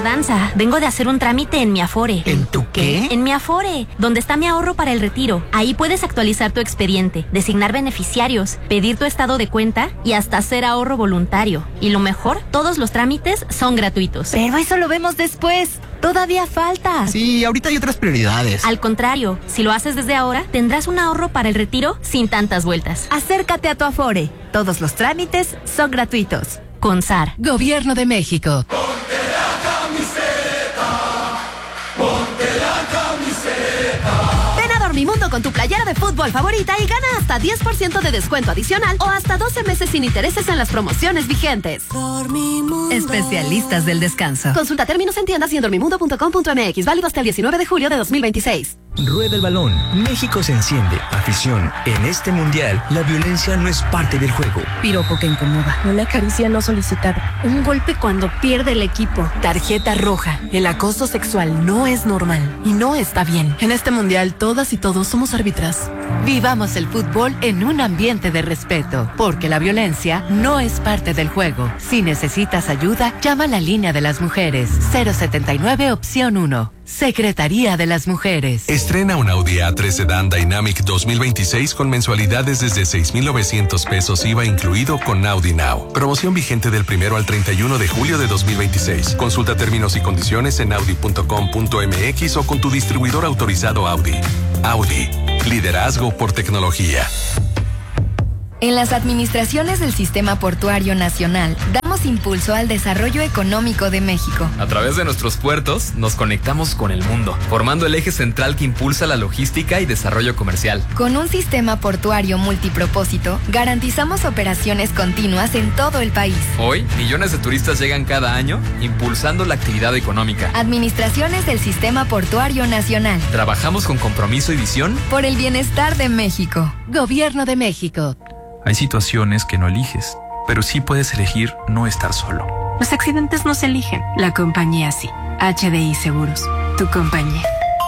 tardanza. Vengo de hacer un trámite en mi Afore. ¿En tu qué? En mi Afore, donde está mi ahorro para el retiro. Ahí puedes actualizar tu expediente, designar beneficiarios, pedir tu estado de cuenta y hasta hacer ahorro voluntario. Y lo mejor, todos los trámites son gratuitos. Pero eso lo vemos después. Todavía falta. Sí, ahorita hay otras prioridades. Al contrario, si lo haces desde ahora, tendrás un ahorro para el retiro sin tantas vueltas. Acércate a tu Afore. Todos los trámites son gratuitos. CONSAR. Gobierno de México. Ponte la camiseta. Ponte la camiseta. Ven a Dormimundo con tu playera de fútbol favorita y gana hasta 10% de descuento adicional o hasta 12 meses sin intereses en las promociones vigentes. Dormimundo. Especialistas del descanso. Consulta términos en tiendas y en dormimundo.com.mx. Válido hasta el 19 de julio de 2026. Rueda el balón. México se enciende. Afición. En este mundial, la violencia no es parte del juego. Piropo que incomoda. Una caricia no solicitada. Un golpe cuando pierde el equipo. Tarjeta roja. El acoso sexual no es normal y no está bien. En este mundial, todas y todos somos árbitras. Vivamos el fútbol en un ambiente de respeto, porque la violencia no es parte del juego. Si necesitas ayuda, llama a la línea de las mujeres. 079 opción 1. Secretaría de las Mujeres. Estrena un Audi A3 Sedan Dynamic 2026 con mensualidades desde 6,900 pesos IVA incluido con Audi Now. Promoción vigente del 1 al 31 de julio de 2026. Consulta términos y condiciones en audi.com.mx o con tu distribuidor autorizado Audi. Audi. Liderazgo por tecnología. En las administraciones del Sistema Portuario Nacional, damos impulso al desarrollo económico de México. A través de nuestros puertos, nos conectamos con el mundo, formando el eje central que impulsa la logística y desarrollo comercial. Con un sistema portuario multipropósito, garantizamos operaciones continuas en todo el país. Hoy, millones de turistas llegan cada año, impulsando la actividad económica. Administraciones del Sistema Portuario Nacional. Trabajamos con compromiso y visión por el bienestar de México. Gobierno de México. Hay situaciones que no eliges, pero sí puedes elegir no estar solo. Los accidentes no se eligen, la compañía sí. HDI Seguros, tu compañía.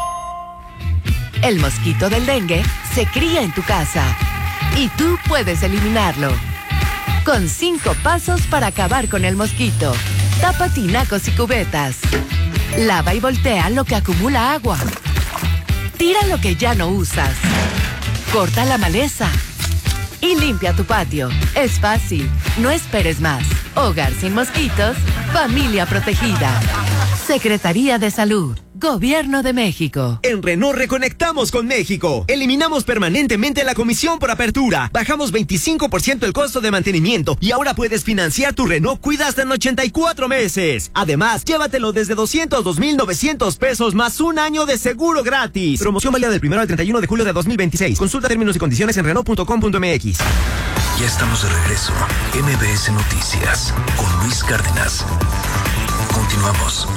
El mosquito del dengue se cría en tu casa y tú puedes eliminarlo. Con 5 pasos para acabar con el mosquito. Tapa tinacos y cubetas. Lava y voltea lo que acumula agua. Tira lo que ya no usas. Corta la maleza. Y limpia tu patio. Es fácil. No esperes más. Hogar sin mosquitos. Familia protegida. Secretaría de Salud. Gobierno de México. En Renault reconectamos con México. Eliminamos permanentemente la comisión por apertura. Bajamos 25% el costo de mantenimiento y ahora puedes financiar tu Renault Cuida hasta en 84 meses. Además, llévatelo desde 202,900 pesos más un año de seguro gratis. Promoción válida del 1 al 31 de julio de 2026. Consulta términos y condiciones en Renault.com.mx. Ya estamos de regreso. MBS Noticias con Luis Cárdenas. Continuamos.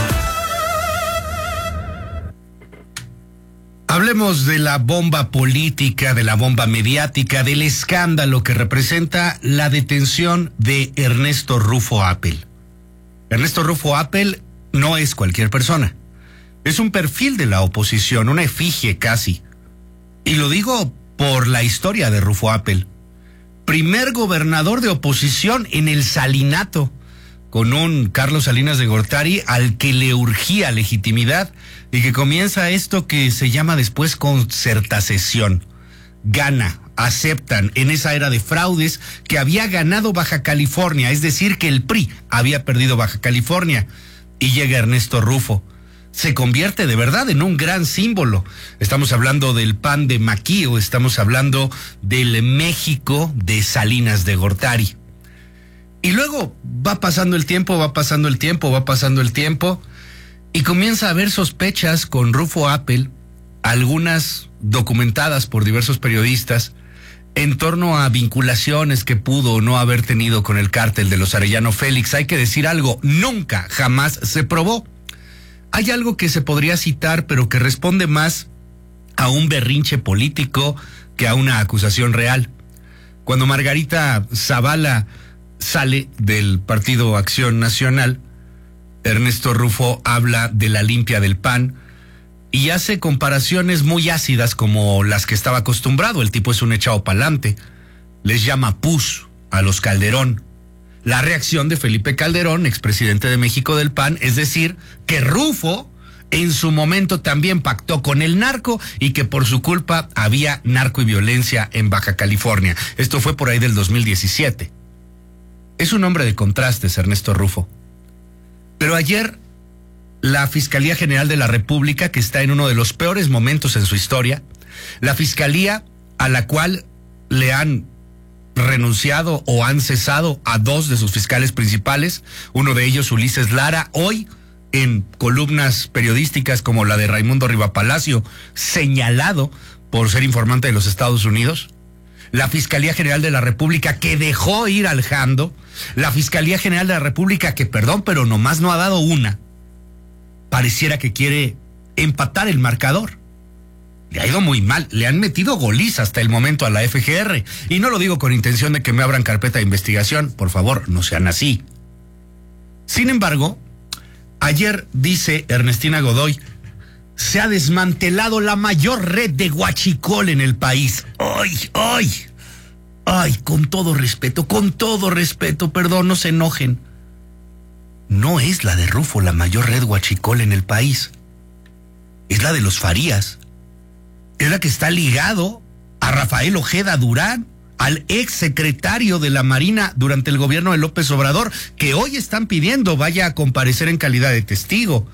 Hablemos de la bomba política, de la bomba mediática, del escándalo que representa la detención de Ernesto Rufo Appel. Ernesto Rufo Appel no es cualquier persona. Es un perfil de la oposición, una efigie casi. Y lo digo por la historia de Rufo Appel. Primer gobernador de oposición en el Salinato, con un Carlos Salinas de Gortari al que le urgía legitimidad y que comienza esto que se llama después concertación. Gana, aceptan en esa era de fraudes que había ganado Baja California, es decir, que el PRI había perdido Baja California, y llega Ernesto Rufo. Se convierte de verdad en un gran símbolo. Estamos hablando del PAN de Maquío, estamos hablando del México de Salinas de Gortari. Y luego va pasando el tiempo, y comienza a haber sospechas con Rufo Appel, algunas documentadas por diversos periodistas, en torno a vinculaciones que pudo o no haber tenido con el cártel de los Arellano Félix. Hay que decir algo, nunca, jamás se probó. Hay algo que se podría citar, pero que responde más a un berrinche político que a una acusación real. Cuando Margarita Zavala sale del Partido Acción Nacional, Ernesto Rufo habla de la limpia del PAN y hace comparaciones muy ácidas como las que estaba acostumbrado. El tipo es un echado pa'lante. Les llama pus a los Calderón. la reacción de Felipe Calderón, expresidente de México del PAN, es decir, que Rufo en su momento también pactó con el narco y que por su culpa había narco y violencia en Baja California. Esto fue por ahí del 2017. Es un hombre de contrastes, Ernesto Rufo. Pero ayer, la Fiscalía General de la República, que está en uno de los peores momentos en su historia, la Fiscalía a la cual le han renunciado o han cesado a 2 de sus fiscales principales, uno de ellos Ulises Lara, hoy en columnas periodísticas como la de Raimundo Rivapalacio, señalado por ser informante de los Estados Unidos, la Fiscalía General de la República que dejó ir al Jando, la Fiscalía General de la República que, perdón, pero nomás no ha dado una, pareciera que quiere empatar el marcador. Le ha ido muy mal, le han metido goliza hasta el momento a la FGR, y no lo digo con intención de que me abran carpeta de investigación, por favor, no sean así. Sin embargo, ayer dice Ernestina Godoy, se ha desmantelado la mayor red de huachicol en el país. ¡Ay! Con todo respeto, perdón, no se enojen. No es la de Rufo la mayor red huachicol en el país. Es la de los Farías. Es la que está ligado a Rafael Ojeda Durán, al ex secretario de la Marina durante el gobierno de López Obrador, que hoy están pidiendo vaya a comparecer en calidad de testigo.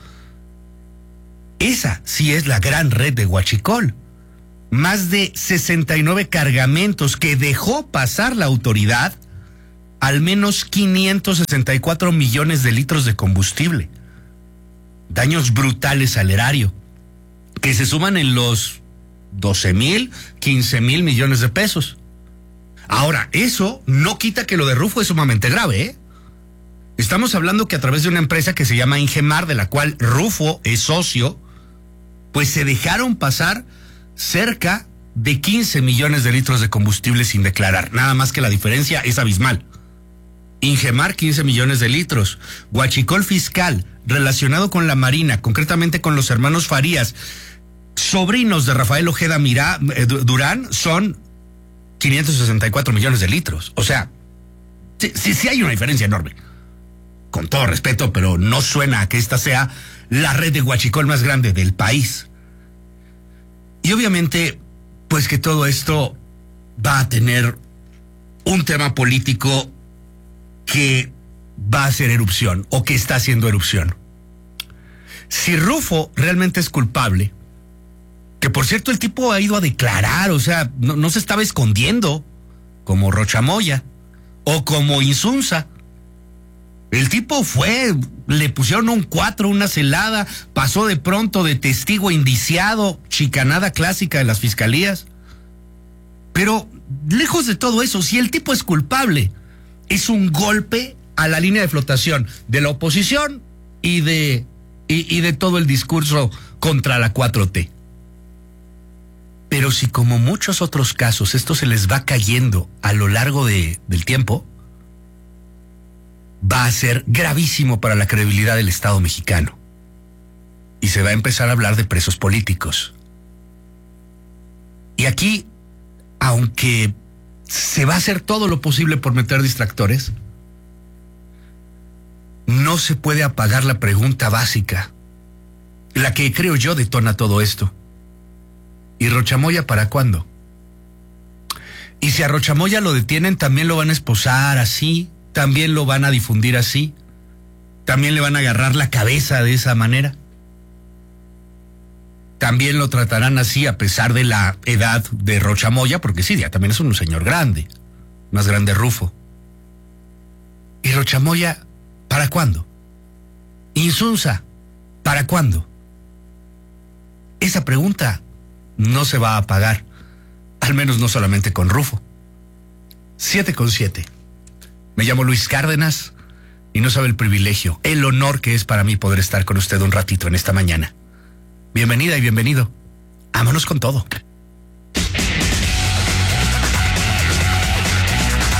Esa sí es la gran red de huachicol. Más de 69 cargamentos que dejó pasar la autoridad, al menos 564 millones de litros de combustible. Daños brutales al erario, que se suman en los 12,000, 15,000 millones de pesos. Ahora, eso no quita que lo de Rufo es sumamente grave, ¿eh? Estamos hablando que a través de una empresa que se llama Ingemar, de la cual Rufo es socio, pues se dejaron pasar cerca de 15 millones de litros de combustible sin declarar. Nada más que la diferencia es abismal. Ingemar, 15 millones de litros. Huachicol fiscal relacionado con la Marina, concretamente con los hermanos Farías, sobrinos de Rafael Ojeda Durán, son 564 millones de litros. O sea, sí hay una diferencia enorme. Con todo respeto, pero no suena a que esta sea la red de huachicol más grande del país. Y obviamente, pues que todo esto va a tener un tema político que va a hacer erupción, o que está haciendo erupción. Si Rufo realmente es culpable, que por cierto el tipo ha ido a declarar, o sea, no se estaba escondiendo, como Rocha Moya, o como Insunza. El tipo fue, le pusieron un 4, una celada, pasó de pronto de testigo a indiciado, chicanada clásica de las fiscalías. Pero, lejos de todo eso, si el tipo es culpable, es un golpe a la línea de flotación de la oposición y de todo el discurso contra la 4T. Pero si, como muchos otros casos, esto se les va cayendo a lo largo del tiempo, va a ser gravísimo para la credibilidad del Estado mexicano. Y se va a empezar a hablar de presos políticos. Y aquí, aunque se va a hacer todo lo posible por meter distractores, no se puede apagar la pregunta básica, la que creo yo detona todo esto. ¿Y Rocha Moya para cuándo? Y si a Rocha Moya lo detienen, también lo van a esposar así, también lo van a difundir así, también le van a agarrar la cabeza de esa manera, también lo tratarán así a pesar de la edad de Rocha Moya, porque sí, ya también es un señor grande, más grande Rufo. ¿Y Rocha Moya para cuándo? Insunza, ¿para cuándo? Esa pregunta no se va a apagar, al menos no solamente con Rufo. 7:07. Me llamo Luis Cárdenas y no sabe el privilegio, el honor que es para mí poder estar con usted un ratito en esta mañana. Bienvenida y bienvenido. Vámonos con todo.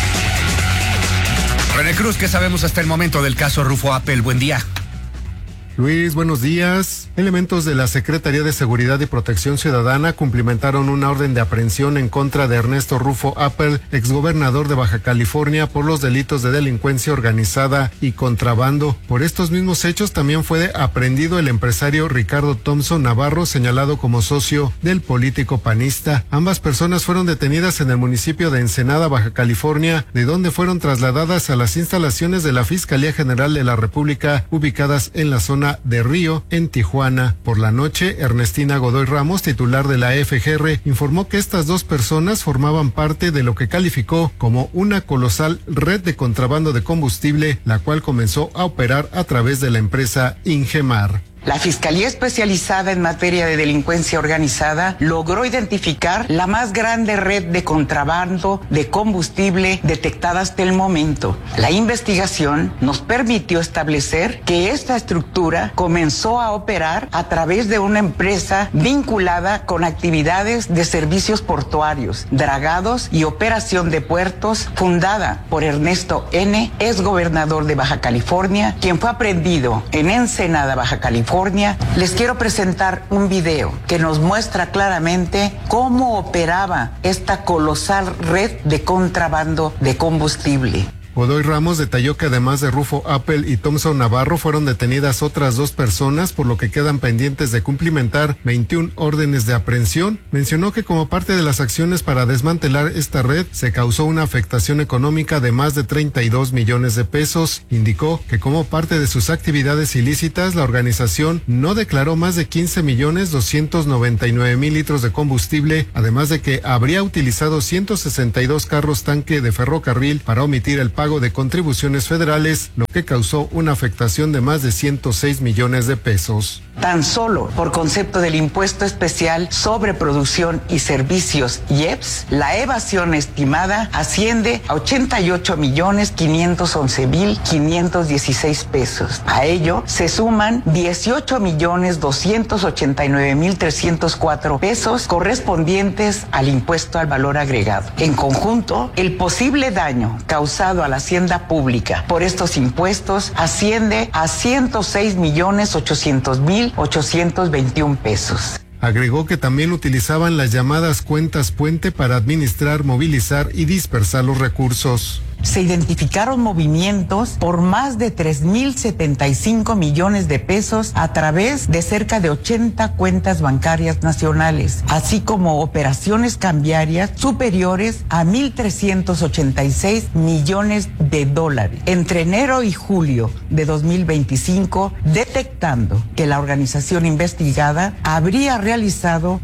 René Cruz, ¿qué sabemos hasta el momento del caso Rufo Apel? Buen día. Luis, buenos días. Elementos de la Secretaría de Seguridad y Protección Ciudadana cumplimentaron una orden de aprehensión en contra de Ernesto Rufo Appel, exgobernador de Baja California, por los delitos de delincuencia organizada y contrabando. Por estos mismos hechos también fue aprehendido el empresario Ricardo Thompson Navarro, señalado como socio del político panista. Ambas personas fueron detenidas en el municipio de Ensenada, Baja California, de donde fueron trasladadas a las instalaciones de la Fiscalía General de la República, ubicadas en la zona de Río, en Tijuana. Por la noche, Ernestina Godoy Ramos, titular de la FGR, informó que estas dos personas formaban parte de lo que calificó como una colosal red de contrabando de combustible, la cual comenzó a operar a través de la empresa Ingemar. La Fiscalía Especializada en Materia de Delincuencia Organizada logró identificar la más grande red de contrabando de combustible detectada hasta el momento. La investigación nos permitió establecer que esta estructura comenzó a operar a través de una empresa vinculada con actividades de servicios portuarios, dragados y operación de puertos, fundada por Ernesto N., exgobernador de Baja California, quien fue aprehendido en Ensenada, Baja California. Les quiero presentar un video que nos muestra claramente cómo operaba esta colosal red de contrabando de combustible. Godoy Ramos detalló que además de Rufo Appel y Thompson Navarro fueron detenidas otras dos personas, por lo que quedan pendientes de cumplimentar 21 órdenes de aprehensión. Mencionó que como parte de las acciones para desmantelar esta red se causó una afectación económica de más de 32 millones de pesos. Indicó que como parte de sus actividades ilícitas, la organización no declaró más de 15.299.000 litros de combustible, además de que habría utilizado 162 carros tanque de ferrocarril para omitir el pago de contribuciones federales, lo que causó una afectación de más de 106 millones de pesos. Tan solo por concepto del impuesto especial sobre producción y servicios IEPS, la evasión estimada asciende a 88.511.516 pesos. A ello se suman 18.289.304 pesos correspondientes al impuesto al valor agregado. En conjunto, el posible daño causado a la hacienda pública por estos impuestos asciende a 106.800.821 pesos. Agregó que también utilizaban las llamadas cuentas puente para administrar, movilizar y dispersar los recursos. Se identificaron movimientos por más de 3.075 millones de pesos a través de cerca de 80 cuentas bancarias nacionales, así como operaciones cambiarias superiores a 1.386 millones de dólares entre enero y julio de 2025, detectando que la organización investigada habría realizado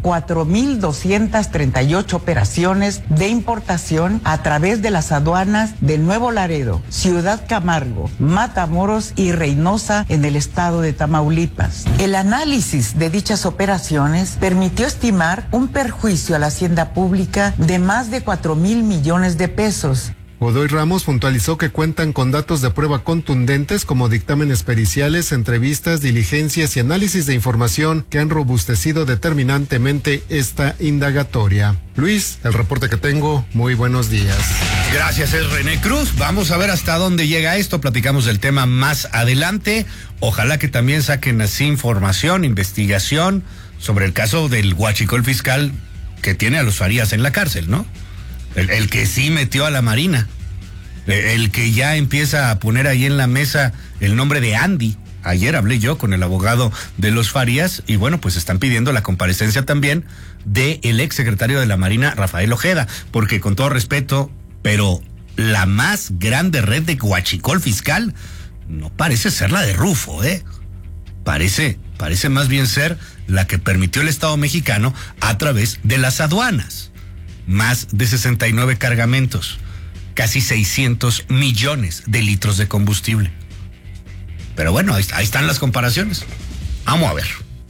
4.238 operaciones de importación a través de las aduanas de Nuevo Laredo, Ciudad Camargo, Matamoros y Reynosa en el estado de Tamaulipas. El análisis de dichas operaciones permitió estimar un perjuicio a la hacienda pública de más de 4.000 millones de pesos. Godoy Ramos puntualizó que cuentan con datos de prueba contundentes como dictámenes periciales, entrevistas, diligencias y análisis de información que han robustecido determinantemente esta indagatoria. Luis, el reporte que tengo, muy buenos días. Gracias, es René Cruz. Vamos a ver hasta dónde llega esto. Platicamos del tema más adelante. Ojalá que también saquen así información, investigación sobre el caso del huachicol fiscal que tiene a los Farías en la cárcel, ¿no? El que sí metió a la Marina, el que ya empieza a poner ahí en la mesa el nombre de Andy. Ayer hablé yo con el abogado de los Farías y bueno, pues están pidiendo la comparecencia también del ex secretario de la Marina, Rafael Ojeda, porque con todo respeto, pero la más grande red de huachicol fiscal no parece ser la de Rufo, Parece más bien ser la que permitió el Estado mexicano a través de las aduanas. Más de 69 cargamentos, casi 600 millones de litros de combustible. Pero bueno, ahí están las comparaciones. Vamos a ver.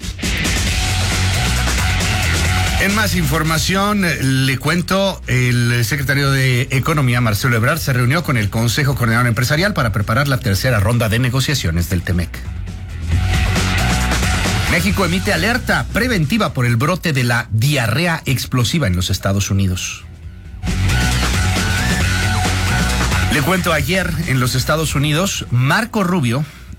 En más información, le cuento, el secretario de Economía, Marcelo Ebrard, se reunió con el Consejo Coordinador Empresarial para preparar la tercera ronda de negociaciones del TEMEC. México emite alerta preventiva por el brote de la diarrea explosiva en los Estados Unidos. Le cuento, ayer en los Estados Unidos, Marco Rubio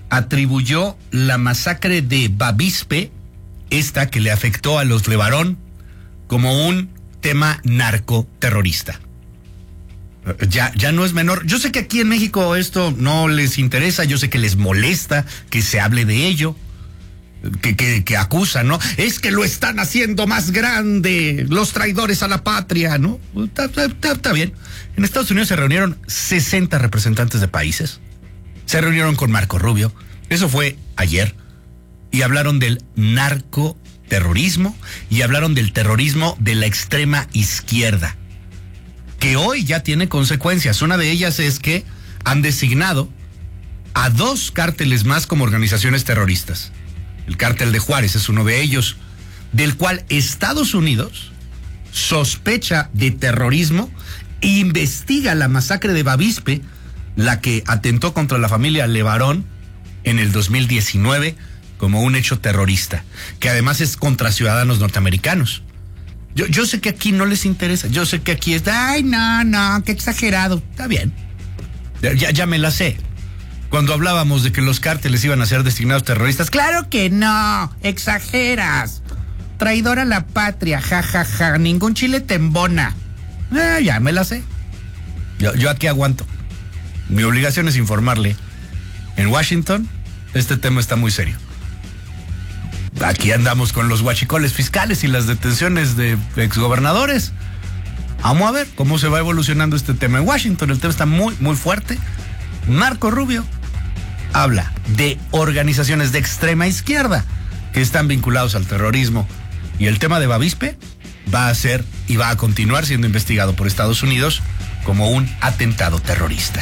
atribuyó la masacre de Bavispe, esta que le afectó a los Levarón, como un tema narcoterrorista. Ya no es menor. Yo sé que aquí en México esto no les interesa, yo sé que les molesta que se hable de ello, que acusan, ¿no? Es que lo están haciendo más grande, los traidores a la patria, ¿no? Está bien. En Estados Unidos se reunieron 60 representantes de países. Se reunieron con Marco Rubio, eso fue ayer, y hablaron del narcoterrorismo y hablaron del terrorismo de la extrema izquierda, que hoy ya tiene consecuencias. Una de ellas es que han designado a 2 cárteles más como organizaciones terroristas. El cártel de Juárez es uno de ellos, del cual Estados Unidos sospecha de terrorismo e investiga la masacre de Bavispe, la que atentó contra la familia Levarón en el 2019 como un hecho terrorista, que además es contra ciudadanos norteamericanos. Yo sé que aquí no les interesa, yo sé que aquí es, ay, no, qué exagerado. Está bien, ya me la sé. Cuando hablábamos de que los cárteles iban a ser designados terroristas, claro que no, exageras. Traidor a la patria, jajaja, ningún chile te embona. Ya me la sé. Yo aquí aguanto. Mi obligación es informarle. En Washington, este tema está muy serio. Aquí andamos con los huachicoles fiscales y las detenciones de exgobernadores. Vamos a ver cómo se va evolucionando este tema en Washington. El tema está muy, muy fuerte. Marco Rubio habla de organizaciones de extrema izquierda que están vinculados al terrorismo. Y el tema de Bavispe va a ser y va a continuar siendo investigado por Estados Unidos como un atentado terrorista.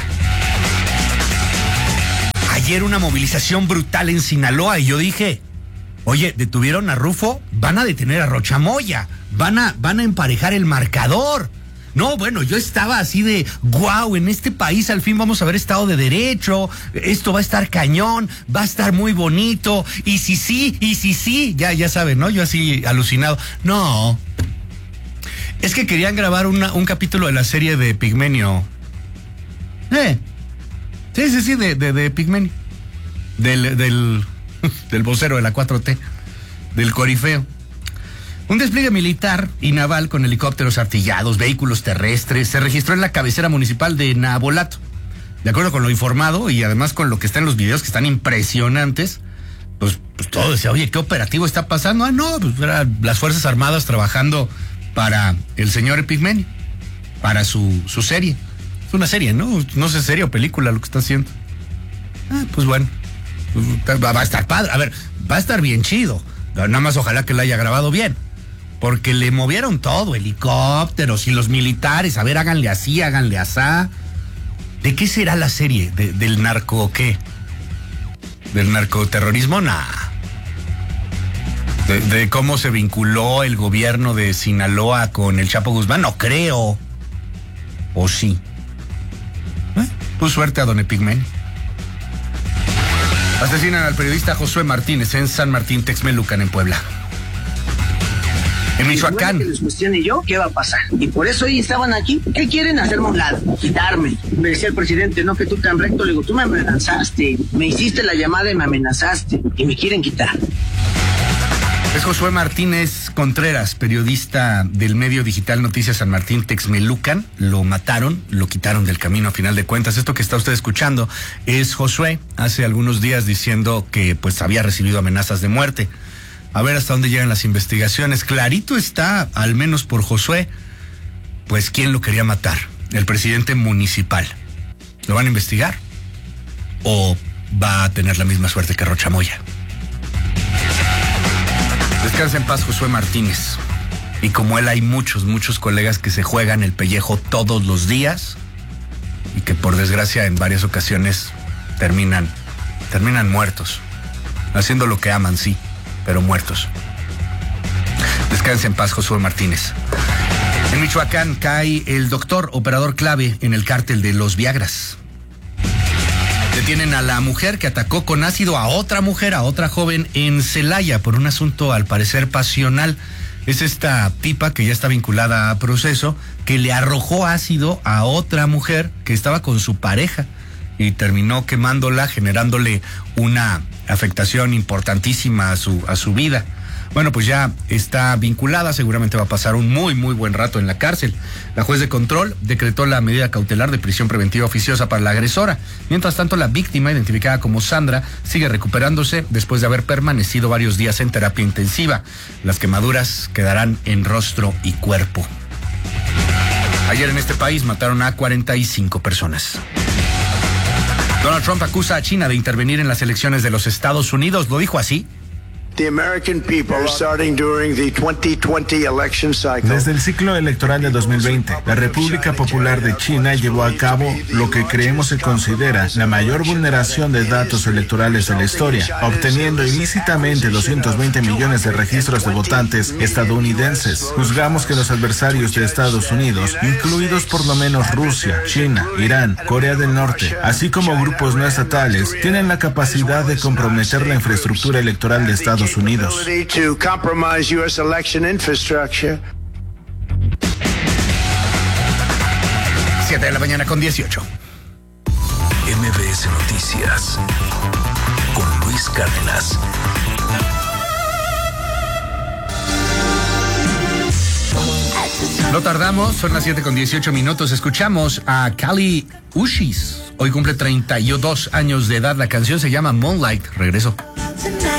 Ayer una movilización brutal en Sinaloa y yo dije, oye, detuvieron a Rufo, van a detener a Rocha Moya, van a emparejar el marcador. No, bueno, yo estaba así de, wow, en este país al fin vamos a ver Estado de Derecho, esto va a estar cañón, va a estar muy bonito, y si sí, ya saben, ¿no? Yo así alucinado. No, es que querían grabar un capítulo de la serie de Pigmenio. Sí, de Pigmenio. Del vocero de la 4T, del corifeo. Un despliegue militar y naval con helicópteros artillados, vehículos terrestres, se registró en la cabecera municipal de Nabolato. De acuerdo con lo informado y además con lo que está en los videos que están impresionantes, pues todo decía, oye, ¿qué operativo está pasando? Ah, no, pues eran las Fuerzas Armadas trabajando para el señor Epigmenio, para su serie. Es una serie, ¿no? No sé, serie o película lo que está haciendo. Pues bueno, va a estar padre. A ver, va a estar bien chido. Nada más ojalá que la haya grabado bien. Porque le movieron todo, helicópteros y los militares. A ver, háganle así, háganle asá. ¿De qué será la serie? ¿Del narco qué? ¿Del narcoterrorismo? Nah. ¿De cómo se vinculó el gobierno de Sinaloa con el Chapo Guzmán? No creo. ¿O sí? Pues suerte a don Epigmenio. Asesinan al periodista Josué Martínez en San Martín Texmelucan, en Puebla. En Michoacán. Que les cuestione yo, ¿qué va a pasar? Y por eso hoy estaban aquí. ¿Qué quieren? Hacerme un lado, quitarme. Me decía el presidente, no, que tú tan recto. Le digo, tú me amenazaste, me hiciste la llamada y me amenazaste. Y me quieren quitar. Es Josué Martínez Contreras, periodista del medio digital Noticias San Martín Texmelucan. Lo mataron, lo quitaron del camino a final de cuentas. Esto que está usted escuchando es Josué hace algunos días diciendo que pues había recibido amenazas de muerte. A ver hasta dónde llegan las investigaciones. Clarito está, al menos por Josué, pues quién lo quería matar. El presidente municipal. ¿Lo van a investigar? ¿O va a tener la misma suerte que Rocha Moya? Descansa en paz Josué Martínez. Y como él hay muchos colegas que se juegan el pellejo todos los días y que por desgracia en varias ocasiones terminan muertos. Haciendo lo que aman, sí, pero muertos. Descansa en paz Josué Martínez. En Michoacán cae el doctor operador clave en el cártel de los Viagras. Detienen a la mujer que atacó con ácido a otra mujer, a otra joven en Celaya por un asunto al parecer pasional. Es esta tipa que ya está vinculada a proceso, que le arrojó ácido a otra mujer que estaba con su pareja y terminó quemándola, generándole una afectación importantísima a su vida. Bueno, pues ya está vinculada, seguramente va a pasar un muy buen rato en la cárcel. La juez de control decretó la medida cautelar de prisión preventiva oficiosa para la agresora. Mientras tanto, la víctima, identificada como Sandra, sigue recuperándose después de haber permanecido varios días en terapia intensiva. Las quemaduras quedarán en rostro y cuerpo. Ayer en este país mataron a 45 personas. Donald Trump acusa a China de intervenir en las elecciones de los Estados Unidos. Lo dijo así. Desde el ciclo electoral de 2020, la República Popular de China llevó a cabo lo que creemos se considera la mayor vulneración de datos electorales de la historia, obteniendo ilícitamente 220 millones de registros de votantes estadounidenses. Juzgamos que los adversarios de Estados Unidos, incluidos por lo menos Rusia, China, Irán, Corea del Norte, así como grupos no estatales, tienen la capacidad de comprometer la infraestructura electoral de Estados Unidos. 7 de la mañana con 18. MBS Noticias con Luis Cárdenas. No tardamos, son las 7 con 18 minutos. Escuchamos a Kali Uchis. Hoy cumple 32 años de edad. La canción se llama Moonlight. Regreso.